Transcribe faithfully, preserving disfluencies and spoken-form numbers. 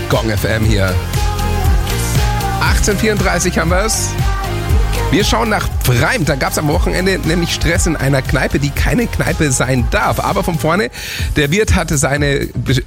Gong F M hier. achtzehn Uhr vierunddreißig haben wir es. Wir schauen nach Freim. Da gab es am Wochenende nämlich Stress in einer Kneipe, die keine Kneipe sein darf. Aber von vorne, der Wirt hatte seine